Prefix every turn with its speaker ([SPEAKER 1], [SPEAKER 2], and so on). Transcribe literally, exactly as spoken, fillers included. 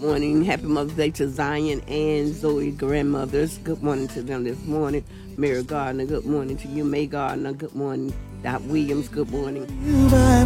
[SPEAKER 1] morning. Happy Mother's Day to Zion and Zoe, grandmothers. Good morning to them this morning. Mary Gardner, good morning to you. May Gardner, good morning. Dot Williams, good morning.